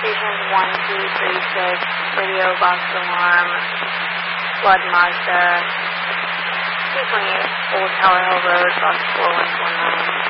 Stations 1236, Radio Box Alarm, Flood Mazda, 228 Old Tower Hill Road, Box 4149.